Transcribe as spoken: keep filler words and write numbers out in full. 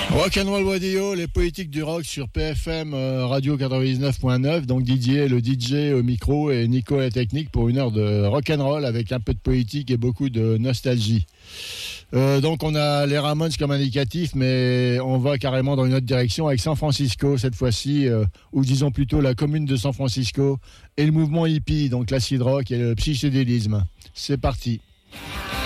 Rock'n'Roll Radio, les politiques du rock sur P F M euh, Radio quatre-vingt-dix-neuf point neuf. Donc Didier, le D J au micro, et Nico à la technique pour une heure de rock'n'roll avec un peu de politique et beaucoup de nostalgie. Euh, donc on a les Ramones comme indicatif, mais on va carrément dans une autre direction avec San Francisco cette fois-ci, euh, ou disons plutôt la commune de San Francisco et le mouvement hippie, donc l'acid rock et le psychédélisme. C'est parti.